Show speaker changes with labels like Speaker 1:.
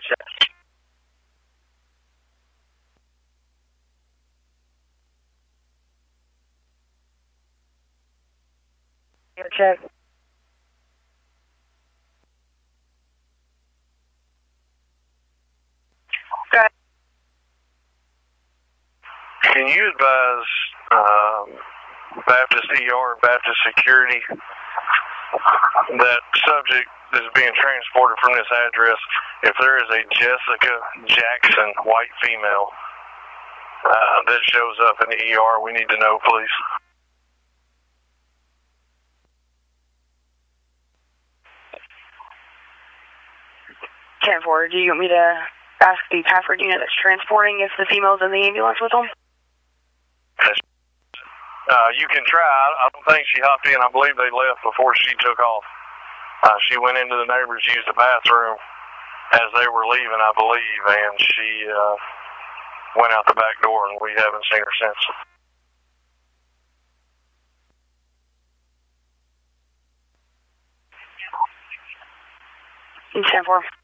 Speaker 1: Check. Okay.
Speaker 2: Can you advise Baptist ER, Baptist Security, that subject is being transported from this address, if there is a Jessica Jackson, white female, that shows up in the ER, we need to know, please.
Speaker 1: 10-4, do you want me to ask the Pafford unit that's transporting if the female's in the ambulance with them?
Speaker 2: You can try. I don't think she hopped in. I believe they left before she took off. She went into the neighbors, used the bathroom as they were leaving, I believe, and she went out the back door, and we haven't seen her since.
Speaker 1: Ten 4.